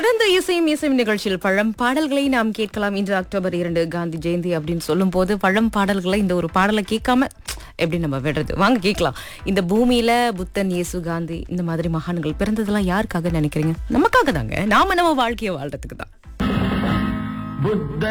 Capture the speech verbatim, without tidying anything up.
தொடர்ந்து இசையும் இசையும் நிகழ்ச்சியில் பழம் பாடல்களை நாம் கேட்கலாம். இன்று அக்டோபர் இரண்டு காந்தி ஜெயந்தி அப்படின்னு சொல்லும் போது பழம் பாடல்களை இந்த ஒரு பாடலை கேட்காம எப்படி நம்ம விடுறது? வாங்க கேட்கலாம். இந்த பூமியில புத்தன், இயேசு, காந்தி இந்த மாதிரி மகான்கள் பிறந்ததெல்லாம் யாருக்காக நினைக்கிறீங்க? நமக்காக தாங்க. நாம நம்ம வாழ்க்கையை வாழ்றதுக்கு தான். புத்த